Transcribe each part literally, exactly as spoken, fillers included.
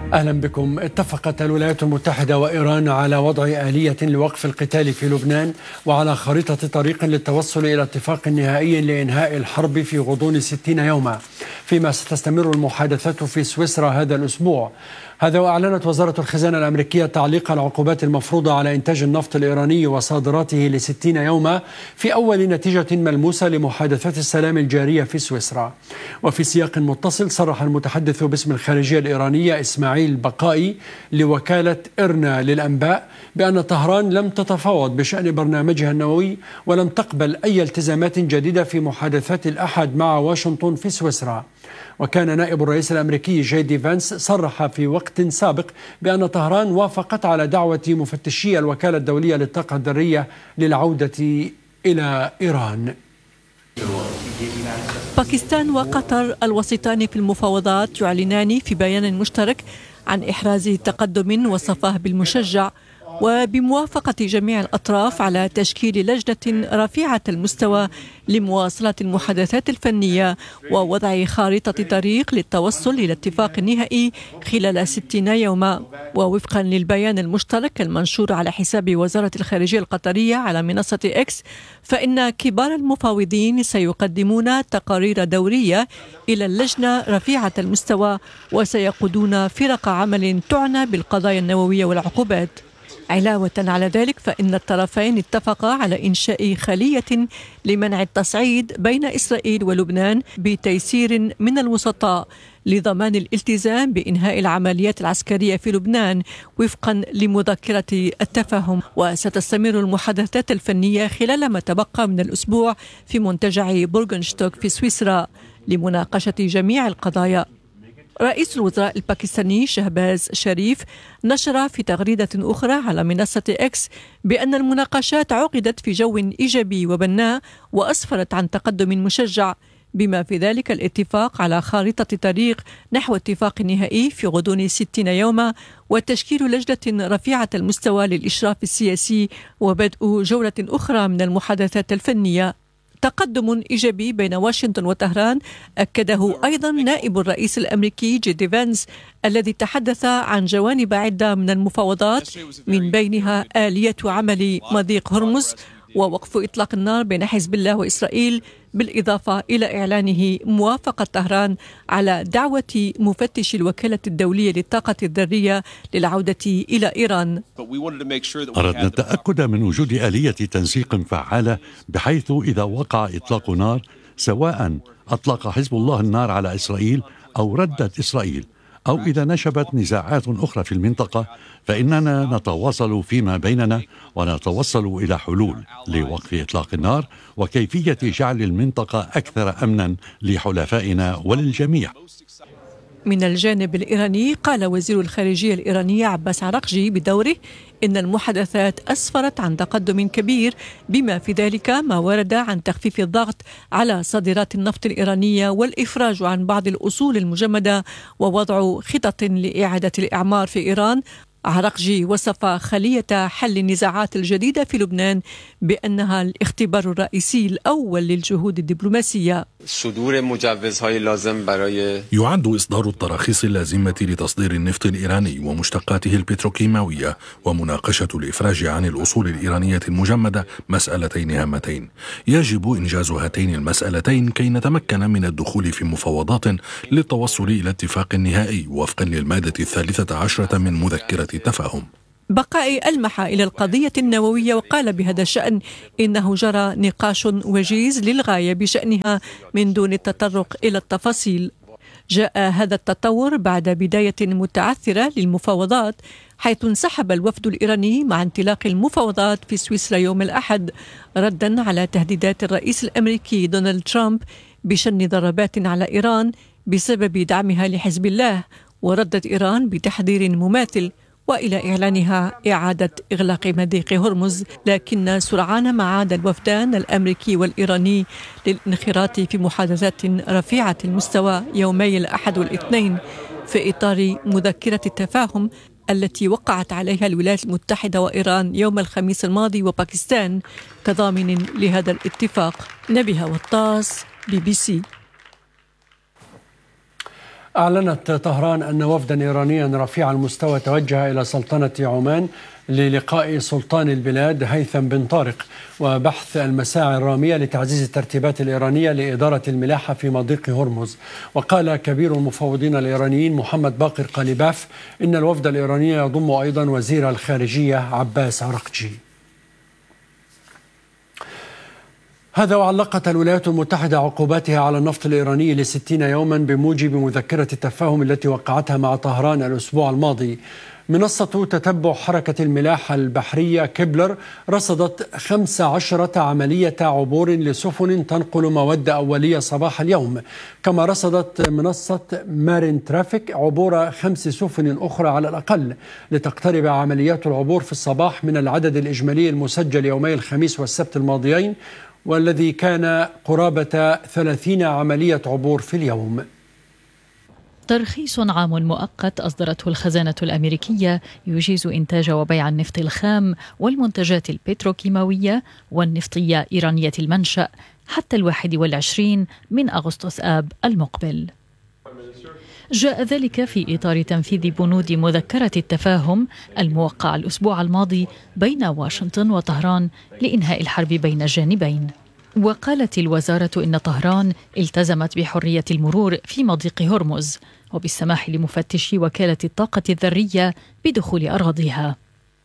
أهلا بكم. اتفقت الولايات المتحدة وإيران على وضع آلية لوقف القتال في لبنان وعلى خريطة طريق للتوصل إلى اتفاق نهائي لإنهاء الحرب في غضون ستين يوما، فيما ستستمر المحادثات في سويسرا هذا الأسبوع. هذا وأعلنت وزارة الخزانة الأمريكية تعليق العقوبات المفروضة على إنتاج النفط الإيراني وصادراته لستين يوما في أول نتيجة ملموسة لمحادثات السلام الجارية في سويسرا. وفي سياق متصل، صرح المتحدث باسم الخارجية الإيرانية إسماعيل بقائي لوكالة إرنا للأنباء بأن طهران لم تتفاوض بشأن برنامجها النووي ولم تقبل أي التزامات جديدة في محادثات الأحد مع واشنطن في سويسرا. وكان نائب الرئيس الأمريكي جي دي فانس صرح في وقت سابق بأن طهران وافقت على دعوة مفتشي الوكالة الدولية للطاقة الذرية للعودة إلى إيران. باكستان وقطر الوسيطان في المفاوضات يعلنان في بيان مشترك عن إحراز تقدم وصفه بالمشجع، وبموافقة جميع الأطراف على تشكيل لجنة رفيعة المستوى لمواصلة المحادثات الفنية ووضع خارطة طريق للتوصل إلى اتفاق نهائي خلال ستين يوما. ووفقا للبيان المشترك المنشور على حساب وزارة الخارجية القطرية على منصة إكس، فإن كبار المفاوضين سيقدمون تقارير دورية إلى اللجنة رفيعة المستوى، وسيقودون فرق عمل تعنى بالقضايا النووية والعقوبات. علاوة على ذلك، فإن الطرفين اتفقا على إنشاء خلية لمنع التصعيد بين إسرائيل ولبنان بتيسير من الوسطاء لضمان الالتزام بإنهاء العمليات العسكرية في لبنان وفقا لمذكرة التفاهم. وستستمر المحادثات الفنية خلال ما تبقى من الأسبوع في منتجع بورغنشتوك في سويسرا لمناقشة جميع القضايا. رئيس الوزراء الباكستاني شهباز شريف نشر في تغريدة أخرى على منصة إكس بأن المناقشات عقدت في جو إيجابي وبناء وأسفرت عن تقدم مشجع، بما في ذلك الاتفاق على خارطة طريق نحو اتفاق نهائي في غضون ستين يوما، وتشكيل لجنة رفيعة المستوى للإشراف السياسي، وبدء جولة أخرى من المحادثات الفنية. تقدم إيجابي بين واشنطن وطهران أكده أيضا نائب الرئيس الأمريكي جي دي فانس، الذي تحدث عن جوانب عدة من المفاوضات من بينها آلية عمل مضيق هرمز ووقف إطلاق النار بين حزب الله وإسرائيل، بالإضافة إلى إعلانه موافقة طهران على دعوة مفتش الوكالة الدولية للطاقة الذرية للعودة إلى إيران. أردنا التأكد من وجود آلية تنسيق فعالة، بحيث إذا وقع إطلاق نار، سواء أطلق حزب الله النار على إسرائيل أو ردت إسرائيل، أو إذا نشبت نزاعات أخرى في المنطقة، فإننا نتواصل فيما بيننا ونتوصل إلى حلول لوقف إطلاق النار وكيفية جعل المنطقة أكثر أمنا لحلفائنا وللجميع. من الجانب الإيراني، قال وزير الخارجية الإيراني عباس عراقجي بدوره إن المحادثات أسفرت عن تقدم كبير، بما في ذلك ما ورد عن تخفيف الضغط على صادرات النفط الإيرانية والإفراج عن بعض الأصول المجمدة ووضع خطط لإعادة الإعمار في إيران. عراقجي وصف خلية حل النزاعات الجديدة في لبنان بأنها الاختبار الرئيسي الأول للجهود الدبلوماسية. يعد إصدار التراخيص اللازمة لتصدير النفط الإيراني ومشتقاته البتروكيماوية ومناقشة الإفراج عن الأصول الإيرانية المجمدة مسألتين هامتين. يجب إنجاز هاتين المسألتين كي نتمكن من الدخول في مفاوضات للتوصل إلى اتفاق نهائي وفقا للمادة الثالثة عشرة من مذكرة التفاهم. بقاء ألمح إلى القضية النووية وقال بهذا الشأن إنه جرى نقاش وجيز للغاية بشأنها من دون التطرق إلى التفاصيل. جاء هذا التطور بعد بداية متعثرة للمفاوضات، حيث انسحب الوفد الإيراني مع انطلاق المفاوضات في سويسرا يوم الأحد، ردا على تهديدات الرئيس الأمريكي دونالد ترامب بشن ضربات على إيران بسبب دعمها لحزب الله. وردت إيران بتحذير مماثل وإلى إعلانها إعادة إغلاق مضيق هرمز، لكن سرعان ما عاد الوفدان الأمريكي والإيراني للانخراط في محادثات رفيعة المستوى يومي الأحد والاثنين في إطار مذكرة التفاهم التي وقعت عليها الولايات المتحدة وإيران يوم الخميس الماضي وباكستان كضامن لهذا الاتفاق. نبيها وطاس، بي بي سي. أعلنت طهران أن وفدا إيرانيا رفيع المستوى توجه إلى سلطنة عمان للقاء سلطان البلاد هيثم بن طارق وبحث المساعي الرامية لتعزيز الترتيبات الإيرانية لإدارة الملاحة في مضيق هرمز. وقال كبير المفوضين الإيرانيين محمد باقر قليباف إن الوفد الإيراني يضم أيضا وزير الخارجية عباس عرقجي. هذا وعلقت الولايات المتحدة عقوباتها على النفط الإيراني لستين يوما بموجب مذكرة التفاهم التي وقعتها مع طهران الأسبوع الماضي. منصة تتبع حركة الملاحة البحرية كيبلر رصدت خمس عشرة عملية عبور لسفن تنقل مواد أولية صباح اليوم، كما رصدت منصة مارين ترافيك عبور خمس سفن أخرى على الأقل، لتقترب عمليات العبور في الصباح من العدد الإجمالي المسجل يومي الخميس والسبت الماضيين، والذي كان قرابة ثلاثين عملية عبور في اليوم. ترخيص عام مؤقت أصدرته الخزانة الأمريكية يجيز إنتاج وبيع النفط الخام والمنتجات البتروكيماوية والنفطية إيرانية المنشأ حتى الواحد والعشرين من أغسطس آب المقبل. جاء ذلك في إطار تنفيذ بنود مذكرة التفاهم الموقع الأسبوع الماضي بين واشنطن وطهران لإنهاء الحرب بين الجانبين. وقالت الوزارة إن طهران التزمت بحرية المرور في مضيق هرمز وبالسماح لمفتشي وكالة الطاقة الذرية بدخول أراضيها.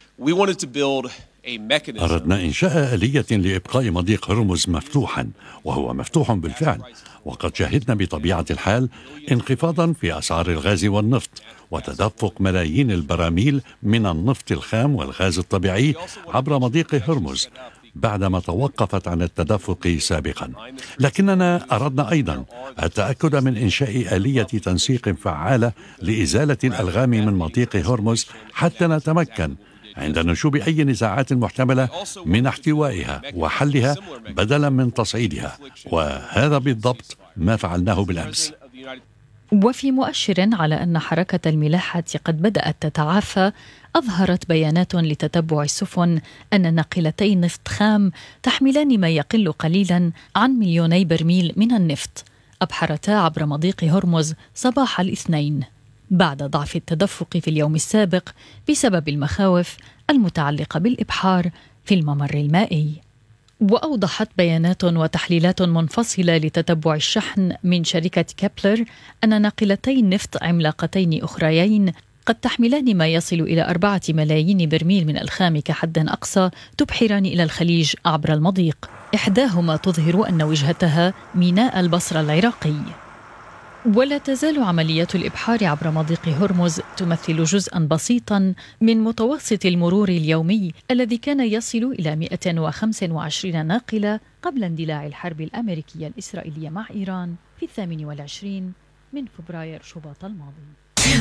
أردنا إنشاء آلية لإبقاء مضيق هرمز مفتوحا، وهو مفتوح بالفعل، وقد شهدنا بطبيعة الحال انخفاضا في أسعار الغاز والنفط وتدفق ملايين البراميل من النفط الخام والغاز الطبيعي عبر مضيق هرمز بعدما توقفت عن التدفق سابقا. لكننا أردنا أيضا التأكد من إنشاء آلية تنسيق فعالة لإزالة الألغام من مضيق هرمز حتى نتمكن عند نشوب أي نزاعات محتملة من احتوائها وحلها بدلا من تصعيدها، وهذا بالضبط ما فعلناه بالأمس. وفي مؤشر على أن حركة الملاحة قد بدأت تتعافى، أظهرت بيانات لتتبع السفن أن ناقلتي نفط خام تحملان ما يقل قليلا عن مليوني برميل من النفط أبحرتا عبر مضيق هرمز صباح الاثنين بعد ضعف التدفق في اليوم السابق بسبب المخاوف المتعلقة بالإبحار في الممر المائي. وأوضحت بيانات وتحليلات منفصلة لتتبع الشحن من شركة كيبلر أن ناقلتي نفط عملاقتين أخريين قد تحملان ما يصل إلى أربعة ملايين برميل من الخام كحد أقصى تبحران إلى الخليج عبر المضيق، إحداهما تظهر أن وجهتها ميناء البصرة العراقي. ولا تزال عمليات الإبحار عبر مضيق هرمز تمثل جزءاً بسيطاً من متوسط المرور اليومي الذي كان يصل إلى مئة وخمسة وعشرين ناقلة قبل اندلاع الحرب الأمريكية الإسرائيلية مع إيران في الثامن والعشرين من فبراير شباط الماضي.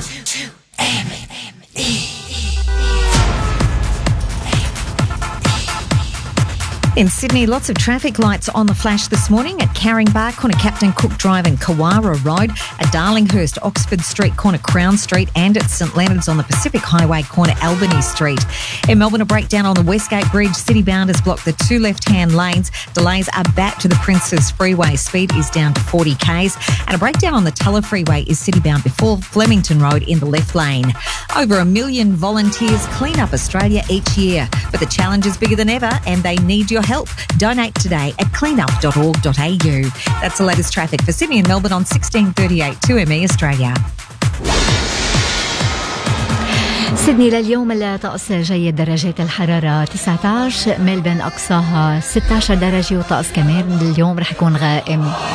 In Sydney, lots of traffic lights on the flash this morning at Carringbar, corner Captain Cook Drive and Kawara Road, at Darlinghurst, Oxford Street, corner Crown Street, and at St Leonard's on the Pacific Highway, corner Albany Street. In Melbourne, a breakdown on the Westgate Bridge. Citybound has blocked the two left-hand lanes. Delays are back to the Princes Freeway. Speed is down to forty kays. And a breakdown on the Tulla Freeway is citybound before Flemington Road in the left lane. Over a million volunteers clean up Australia each year, but the challenge is bigger than ever and they need your help. Donate today at cleanup dot org dot a u. That's the latest traffic for Sydney and Melbourne on sixteen thirty-eight two M E Australia. سيدني لليوم الطقس جيد، درجات الحرارة تسعة عشر، ملبن أقصاها ستة عشر درجة، وطقس كمان اليوم رح يكون غائم.